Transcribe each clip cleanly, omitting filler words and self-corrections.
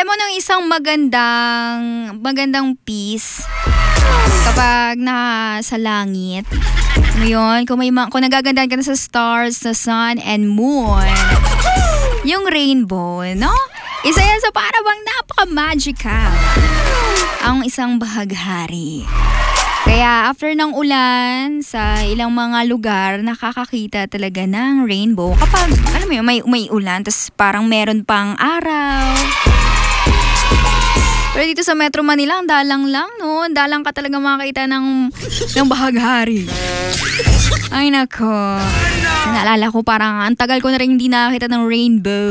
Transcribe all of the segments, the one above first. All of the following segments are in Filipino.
Alam mo nung isang magandang piece kapag nasa langit. Ano yun? Kung nagagandahan ka na sa stars, sa sun and moon. Yung rainbow, no? Isa yan sa para bang napaka-magical. Ang isang bahaghari. Kaya after ng ulan, sa ilang mga lugar, nakakakita talaga ng rainbow. Kapag, alam mo yun, may ulan, tas parang meron pang araw. Pero dito sa Metro Manila, ang dalang lang, no? Dalang ka talaga makakita ng bahaghari. Ay, nako. Naalala ko, parang ang tagal ko na rin hindi nakakita ng rainbow.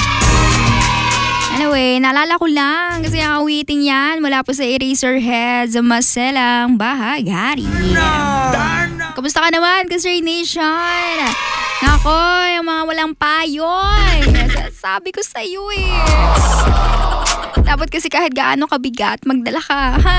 Anyway, naalala ko lang kasi ang awiting yan mula po sa Eraserheads, Maselang Bahaghari. Kamusta ka naman, Kasray Nation? Nako, yung mga walang payoy. Sabi ko sa'yo eh. Dapat kasi kahit gaano kabigat, magdala ka, ha?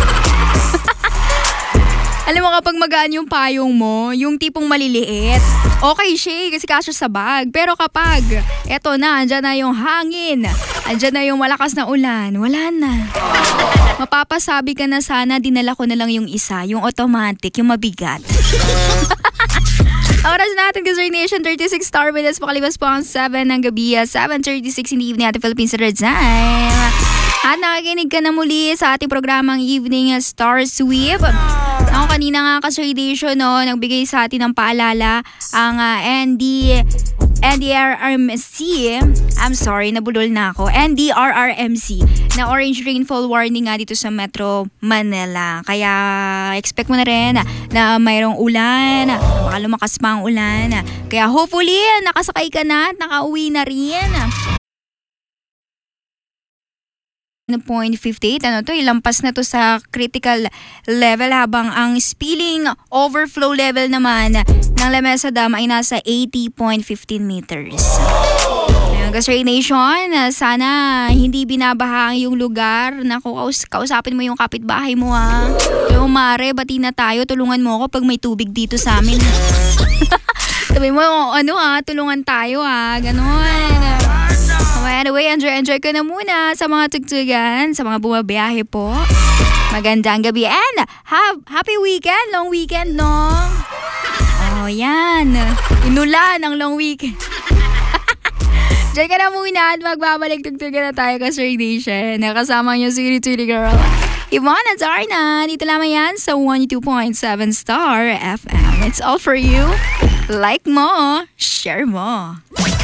Alam mo kapag magaan yung payong mo, yung tipong maliliit, okay siya kasi kasya sa bag. Pero kapag, eto na, andyan na yung hangin, andyan na yung malakas na ulan, wala na. Mapapasabi ka na sana, dinala ko na lang yung isa, yung automatic, yung mabigat. Oras natin, Kasray Nation, 36 star minutes, pakalipas po ang 7 ng gabi, 7:36 in the evening at Philippine Standard Time. At nakikinig ka na muli sa ating programang Evening Star Sweep. Ako kanina nga Kasray Nation, no, nagbigay sa atin ng paalala ang NDRRMC, I'm sorry, nabulol na ako, NDRRMC, na orange rainfall warning nga dito sa Metro Manila. Kaya expect mo na rin na mayroong ulan, baka lumakas pa ang ulan. Kaya hopefully nakasakay ka na at nakauwi na rin. 0.58, ilampas na to sa critical level habang ang spilling overflow level naman ng Lamesa Dam ay nasa 80.15 meters. Kasray Nation, sana hindi binabaha yung lugar. Naku, kausapin mo yung kapitbahay mo ha. Yung mare, bati na tayo, tulungan mo ako pag may tubig dito sa amin. Sabi mo, tulungan tayo ha, ganon. Anyway, enjoy ka na muna sa mga tugtugan, sa mga bumabiyahe po. Magandang gabi and happy weekend, long weekend, no? Oh, yan. Inulan ang long weekend. Diyan ka na muna at magbabalik tugtugan na tayo, Kasray Nation. Nakasama niyo si Tuli Girl Yvonne at Zarna. Dito lamang yan sa 102.7 Star FM. It's all for you. Like mo, share mo.